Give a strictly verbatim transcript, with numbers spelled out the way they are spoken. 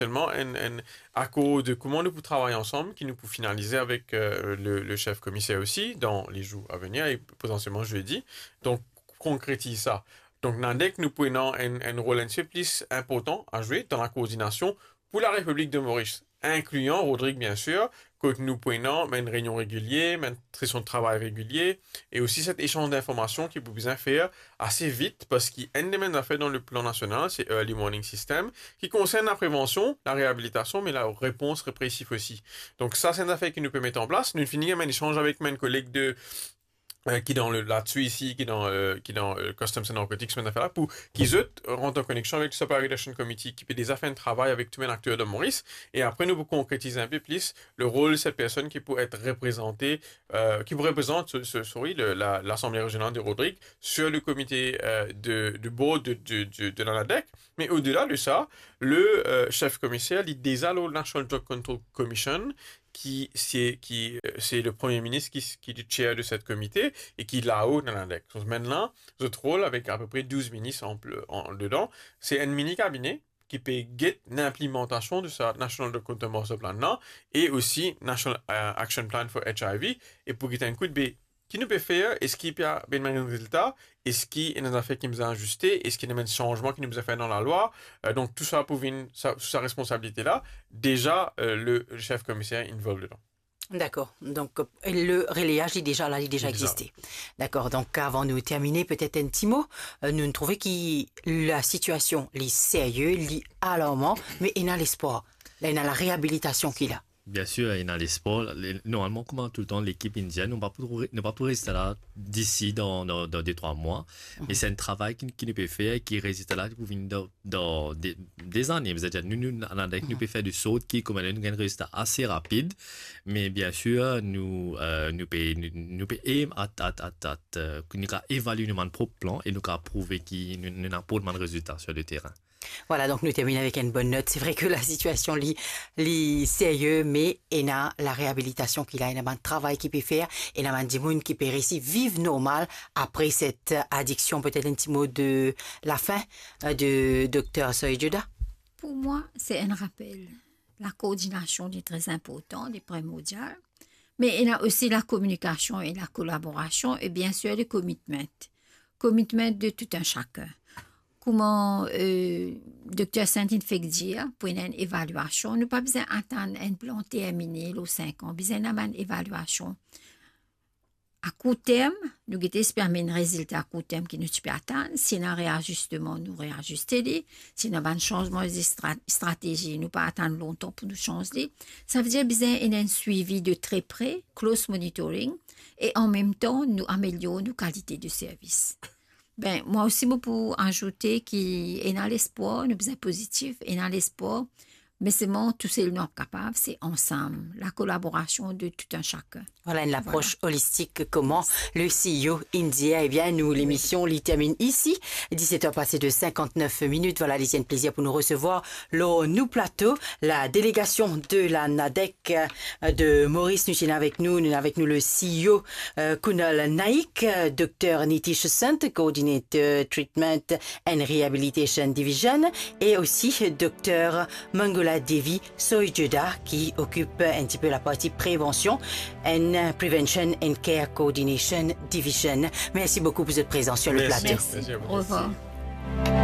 Seulement, un, un accord de comment nous pouvons travailler ensemble, qui nous peut finaliser avec euh, le, le chef commissaire aussi dans les jours à venir et potentiellement jeudi. Donc, concrétise ça. Donc, Nandek, nous pouvons un, un rôle un peu plus important à jouer dans la coordination pour la République de Maurice, incluant Rodrigue, bien sûr, que nous pouvons une réunion régulière, une session de travail régulier, et aussi cet échange d'informations qui peut bien faire assez vite, parce qu'il y a un des mêmes affaires dans le plan national, c'est Early Warning System, qui concerne la prévention, la réhabilitation, mais la réponse répressive aussi. Donc ça, c'est une affaire qui nous peut mettre en place. Nous finissons un échange avec mes collègues de Euh, qui dans le là-dessus ici, qui dans euh, qui dans euh, Customs and Narcotics, cette affaire-là, pour qu'ils eux rentrent en connexion avec le Supply Relation Committee, qui fait des affaires de travail avec tous les acteurs de Maurice, et après nous vous concrétiser un peu plus le rôle de cette personne qui peut être représentée, euh, qui vous représente, ce, ce, sorry, le, la, l'Assemblée régionale de Rodrigue sur le comité euh, de, de board de, de, de, de la NADEC, mais au-delà de ça, le euh, chef commissaire, il déjà le National Drug Control Commission, qui c'est qui c'est le premier ministre qui qui est le chair de cette comité et qui est là-haut dans l'index. Donc maintenant, notre rôle avec à peu près douze ministres en, en dedans, c'est un mini cabinet qui peut guider l'implémentation de sa National Drug Control Plan et aussi National uh, Action Plan for H I V et pour guider un coup de B. Qui nous peut faire, est-ce qu'il y a bien un résultat, est-ce qu'il y a des affaires qui nous a ajusté, est-ce qu'il y a des changements qui nous a fait dans la loi, euh, donc tout ça pour une, sa, sa responsabilité là, déjà euh, le, le chef commissaire involve dedans. D'accord. Donc, le relayage est déjà là, il est déjà existé. D'accord. Donc, avant de terminer, peut-être un petit mot. Euh, nous trouvons que la situation est sérieuse, est alarmante, mais il y a l'espoir. Il y a la réhabilitation qu'il a. Bien sûr, il y a l'espoir. Normalement, comme tout le temps, l'équipe indienne ne va pas pouvoir rester là d'ici dans, dans, dans deux, trois mois. Mm-hmm. Mais c'est un travail qui, qui nous peut faire, qui reste là pour venir dans, dans des, des années. C'est-à-dire, nous, nous, mm-hmm. nous peut faire du saut qui, comme nous, un résultat assez rapide. Mais bien sûr, nous, euh, nous peut, nous, nous peut aimer à, à, à, à, à, nous évaluer notre propre plan et nous prouver qu'il nous n'a pas de résultat sur le terrain. Voilà, donc nous terminons avec une bonne note. C'est vrai que la situation est sérieuse, mais il y a la réhabilitation qu'il a, il y a un travail qu'il peut faire, il y a un petit monde qui peut réussir vivre normal après cette addiction. Peut-être un petit mot de la fin de docteur Soyjuda. Pour moi, c'est un rappel. La coordination est très importante, est primordiale, mais il y a aussi la communication et la collaboration et bien sûr le commitment. Commitment de tout un chacun. Comment euh, docteur Santin fait dire pour une évaluation, nous pas besoin d'attendre un plan terminé aux cinq ans, besoin d'avoir une évaluation à court terme, nous espérons un résultat à court terme qui nous peut atteindre. Si nous avons un réajustement, nous réajuster. Si nous avons un changement de stratégie, nous pas attendre longtemps pour nous changer. Ça veut dire besoin d'un suivi de très près, close monitoring, et en même temps, nous améliorons nos qualités de service. Ben, moi aussi, je peux ajouter qu'il y a l'espoir, nous sommes positifs, il y a l'espoir, mais c'est moi, tout ce que nous sommes capables, c'est ensemble, la collaboration de tout un chacun. Voilà une approche voilà. holistique, comment le C E O indien, eh bien, nous, l'émission, l'y termine ici. dix-sept heures passées de cinquante-neuf minutes. Voilà, c'est un plaisir pour nous recevoir. Le nous plateau, la délégation de la NADEC de Maurice, nous sommes avec nous, nous avec nous le C E O euh, Kunal Naik, docteur Nitish Sant, coordinateur Treatment and Rehabilitation Division, et aussi docteur Mangola Devi Soyjuda, qui occupe un petit peu la partie prévention and Prevention and Care Coordination Division. Merci beaucoup pour votre présence sur le Merci. plateau. Merci. Au revoir.